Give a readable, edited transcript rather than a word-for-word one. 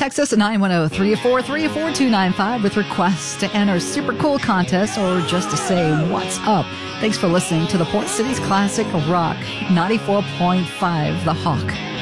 Text us at 910-343-4295 with requests to enter Super Cool contest or just to say what's up. Thanks for listening to the Port City's Classic Rock 94.5 The Hawk.